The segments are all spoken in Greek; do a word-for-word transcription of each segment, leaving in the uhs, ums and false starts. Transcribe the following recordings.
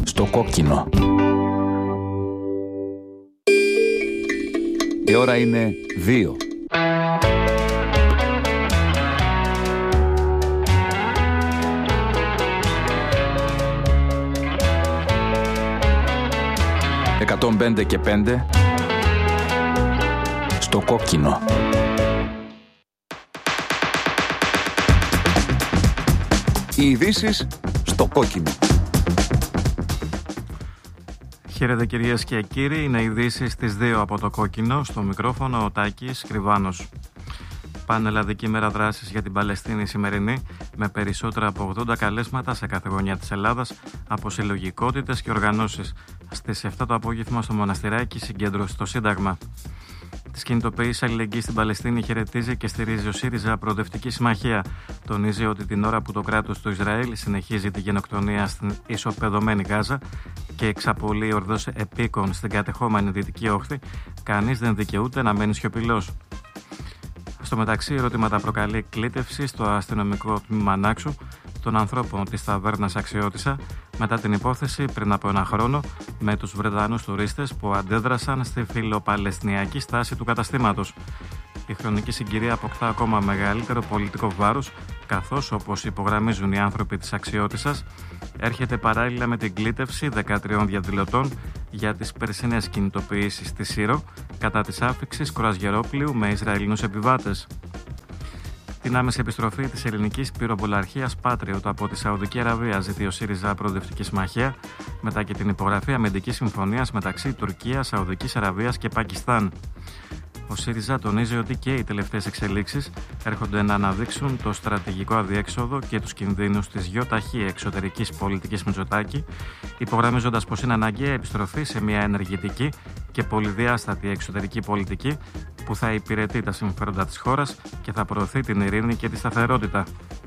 Στο κόκκινο. Η ώρα είναι δύο. εκατόν πέντε και πέντε στο κόκκινο. Οι ειδήσεις στο κόκκινο. Χαίρετε κυρίες και κύριοι, είναι ειδήσεις στις δύο από το κόκκινο. Στο μικρόφωνο ο Τάκης Κρυβάνος. Πανελλαδική μέρα δράσης για την Παλαιστίνη σημερινή, με περισσότερα από ογδόντα καλέσματα σε κάθε γωνιά της Ελλάδας από συλλογικότητες και οργανώσεις. Στις επτά το απόγευμα στο Μοναστηράκι συγκέντρωσε το Σύνταγμα. Τις κινητοποιήσεις αλληλεγγύης στην Παλαιστίνη χαιρετίζει και στηρίζει ο ΣΥΡΙΖΑ Προοδευτική Συμμαχία. Τονίζει ότι την ώρα που το κράτος του Ισραήλ συνεχίζει τη γενοκτονία στην ισοπεδωμένη Γάζα και εξαπολύει ορδός επίκων στην κατεχόμενη Δυτική Όχθη, κανείς δεν δικαιούται να μένει σιωπηλός. Στο μεταξύ, ερωτήματα προκαλεί κλήτευση στο αστυνομικό τμήμα Νάξου των ανθρώπων της ταβέρνας Αξιώτισσα μετά την υπόθεση πριν από ένα χρόνο με τους Βρετανούς τουρίστες που αντέδρασαν στη φιλοπαλαιστινιακή στάση του καταστήματος. Η χρονική συγκυρία αποκτά ακόμα μεγαλύτερο πολιτικό βάρος, καθώς, όπως υπογραμμίζουν οι άνθρωποι της Αξιώτισσας, έρχεται παράλληλα με την κλήτευση δεκατριών διαδηλωτών για τις περσινές κινητοποιήσεις στη Σύρο κατά της άφιξης κρουαζιερόπλοιου με Ισραηλινούς επιβάτες. Την άμεση επιστροφή της ελληνικής πυροβολαρχίας Patriot από τη Σαουδική Αραβία ζητεί ο ΣΥΡΙΖΑ Προοδευτική Συμμαχία μετά και την υπογραφή αμυντικής συμφωνίας μεταξύ Τουρκίας, Σαουδικής Αραβίας και Πακιστάν. Ο ΣΥΡΙΖΑ τονίζει ότι και οι τελευταίες εξελίξεις έρχονται να αναδείξουν το στρατηγικό αδιέξοδο και τους κινδύνους της γιοταχή εξωτερικής πολιτικής Μητσοτάκη, υπογραμμίζοντας πως είναι αναγκαία επιστροφή σε μια ενεργητική και πολυδιάστατη εξωτερική πολιτική που θα υπηρετεί τα συμφέροντα της χώρας και θα προωθεί την ειρήνη και τη σταθερότητα.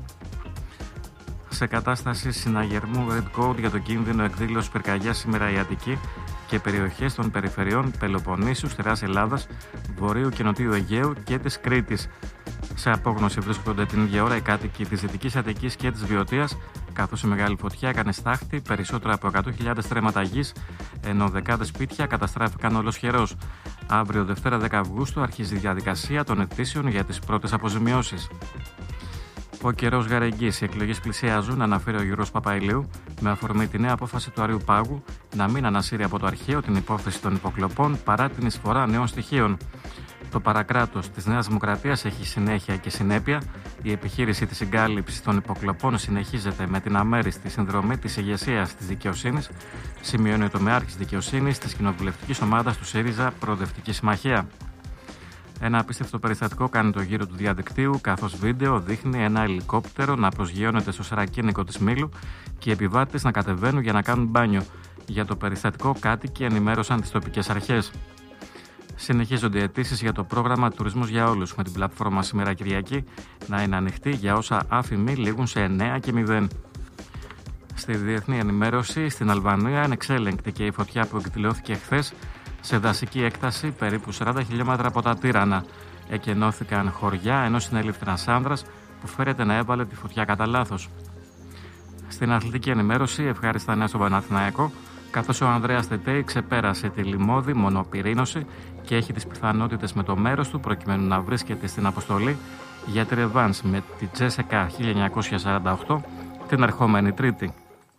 Σε κατάσταση συναγερμού Red Code για το κίνδυνο εκδήλωση πυρκαγιάς σήμερα η Αττική και περιοχές των περιφερειών Πελοποννήσου, Στερεάς Ελλάδας, Βορείου και Νοτιού Αιγαίου και της Κρήτης. Σε απόγνωση βρίσκονται την ίδια ώρα οι κάτοικοι της Δυτικής Αττικής και της Βιωτίας, καθώς η μεγάλη φωτιά έκανε στάχτη περισσότερα από εκατό χιλιάδες στρέμματα γης, ενώ δεκάδες σπίτια καταστράφηκαν ολοσχερώς. Αύριο, Δευτέρα δέκα Αυγούστου, αρχίζει η διαδικασία των αιτήσεων για τις πρώτες αποζημιώσεις. Ο καιρός γαρεγγής, οι εκλογές πλησιάζουν, αναφέρει ο Γιώργος Παπαϊλίου, με αφορμή τη νέα απόφαση του Αρείου Πάγου να μην ανασύρει από το αρχαίο την υπόθεση των υποκλοπών παρά την εισφορά νέων στοιχείων. Το παρακράτος της Νέας Δημοκρατίας έχει συνέχεια και συνέπεια. Η επιχείρηση της συγκάλυψης των υποκλοπών συνεχίζεται με την αμέριστη συνδρομή της ηγεσίας της δικαιοσύνης, σημειώνει ο τομεάρχης δικαιοσύνης της κοινοβουλευτικής ομάδας του ΣΥΡΙΖΑ Προοδευτική Συμμαχία. Ένα απίστευτο περιστατικό κάνει το γύρο του διαδικτύου, καθώς βίντεο δείχνει ένα ελικόπτερο να προσγειώνεται στο σαρακίνικο της Μήλου και οι επιβάτες να κατεβαίνουν για να κάνουν μπάνιο. Για το περιστατικό, κάτοικοι ενημέρωσαν τις τοπικές αρχές. Συνεχίζονται οι αιτήσεις για το πρόγραμμα Τουρισμός για Όλους, με την πλατφόρμα σήμερα Κυριακή να είναι ανοιχτή για όσα άφημοι λήγουν σε εννέα και μηδέν. Στη διεθνή ενημέρωση, στην Αλβανία είναι εξέλεγκτη και η φωτιά που εκδηλώθηκε χθες σε δασική έκταση περίπου σαράντα χιλιόμετρα από τα Τύρανα. Εκενώθηκαν χωριά, ενώ συνελήφθη ένας άνδρας που φέρεται να έβαλε τη φωτιά κατά λάθος. Στην αθλητική ενημέρωση, ευχάριστα νέα στον Παναθηναϊκό, καθώς ο Ανδρέας Τετέι ξεπέρασε τη λιμώδη μονοπυρήνωση και έχει τις πιθανότητες με το μέρος του προκειμένου να βρίσκεται στην αποστολή για τη ρεβάνς με τη Τζέσεκα χίλια εννιακόσια σαράντα οκτώ την ερχόμενη Τρίτη.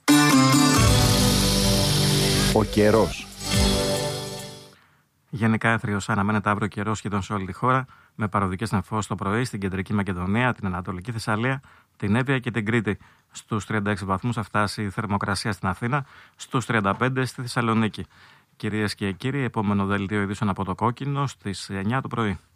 Ο καιρός. Γενικά έθριος αναμένεται αύριο καιρός σχεδόν σε όλη τη χώρα, με παροδικές νεφώσεις το πρωί στην Κεντρική Μακεδονία, την Ανατολική Θεσσαλία, την Εύβοια και την Κρήτη. Στους τριάντα έξι βαθμούς θα φτάσει η θερμοκρασία στην Αθήνα, στους τριάντα πέντε στη Θεσσαλονίκη. Κυρίες και κύριοι, επόμενο δελτίο ειδήσεων από το κόκκινο στις εννιά το πρωί.